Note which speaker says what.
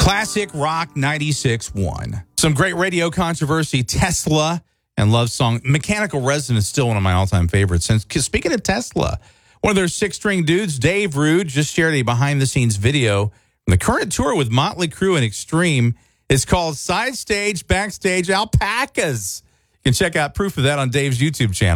Speaker 1: Classic Rock 96.1. Some great radio controversy, Tesla and love song. Mechanical Resonance is still one of my all-time favorites. And speaking of Tesla, one of their six-string dudes, Dave Rude, just shared a behind-the-scenes video from the current tour with Motley Crue and Extreme. It's called Side Stage, Backstage Alpacas. You can check out proof of that on Dave's YouTube channel.